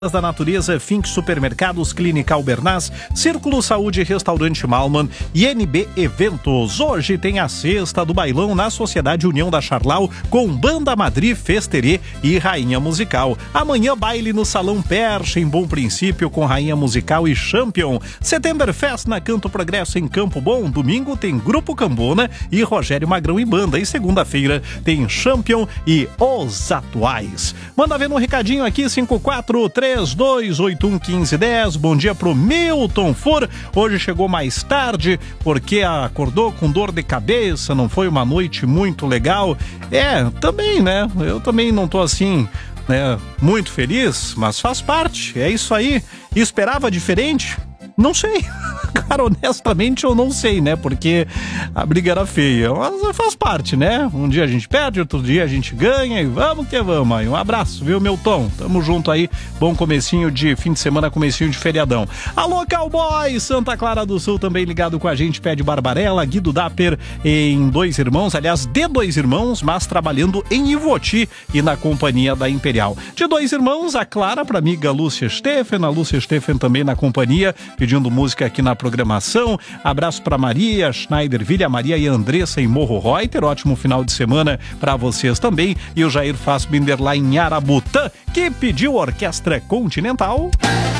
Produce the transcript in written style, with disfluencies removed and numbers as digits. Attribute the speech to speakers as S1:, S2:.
S1: da Natureza, Fink Supermercados, Clínica Albernaz, Círculo Saúde, Restaurante Malman e NB Eventos. Hoje tem a sexta do bailão na Sociedade União da Charlau com Banda Madrid, Festerê e Rainha Musical. Amanhã baile no Salão Percha em Bom Princípio com Rainha Musical e Champion. Setembro-Fest na Canto Progresso em Campo Bom. Domingo tem Grupo Cambona e Rogério Magrão e Banda. E segunda-feira tem Champion e Os Atuais. Manda ver um recadinho aqui, 5432811510. Bom dia pro Milton Fur. Hoje chegou mais tarde porque acordou com dor de cabeça, não foi uma noite muito legal. Também, né? Eu também não tô assim, né, muito feliz, mas faz parte, é isso aí. Esperava diferente? Não sei. Cara, honestamente eu não sei, né? Porque a briga era feia. Mas faz parte, né? Um dia a gente perde, outro dia a gente ganha e vamos que vamos aí. Um abraço, viu, meu Tom? Tamo junto aí. Bom comecinho de fim de semana, comecinho de feriadão. Alô, Cowboy! Santa Clara do Sul também ligado com a gente. Pede Barbarella, Guido Dapper em Dois Irmãos. Aliás, de Dois Irmãos, mas trabalhando em Ivoti e na companhia da Imperial. De Dois Irmãos, a Clara pra amiga Lúcia Steffen. A Lúcia Steffen também na companhia, pedindo música aqui na programação. Abraço para Maria Schneider, Vilha Maria e Andressa em Morro Reuter. Ótimo final de semana para vocês também. E o Jair Fassbinder lá em Arabutã, que pediu Orquestra Continental.